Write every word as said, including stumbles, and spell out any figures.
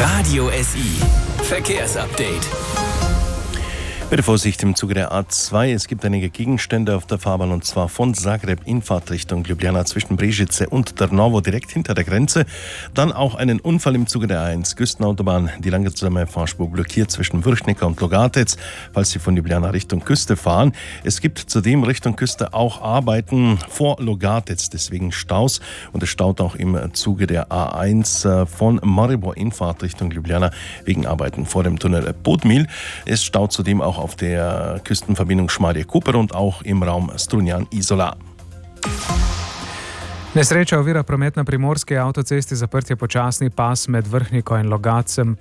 Radio S I Verkehrsupdate. Bitte Vorsicht im Zuge der A zwei. Es gibt einige Gegenstände auf der Fahrbahn und zwar von Zagreb in Fahrtrichtung Ljubljana zwischen Brežice und Trnovo direkt hinter der Grenze. Dann auch einen Unfall im Zuge der A eins Küstenautobahn. Die langsame Fahrspur blockiert zwischen Vršnica und Logatec, falls Sie von Ljubljana Richtung Küste fahren. Es gibt zudem Richtung Küste auch Arbeiten vor Logatec, deswegen Staus. Und es staut auch im Zuge der A eins von Maribor in Fahrtrichtung Ljubljana wegen Arbeiten vor dem Tunnel Podmil. Es staut zudem auch auf der Küstenverbindung Šmarje-Koper und auch im Raum Strunjan-Izola. Nesreča ovira promet na primorski avtocesti, zaprt je počasni pas med Vrhniko in Logatcem.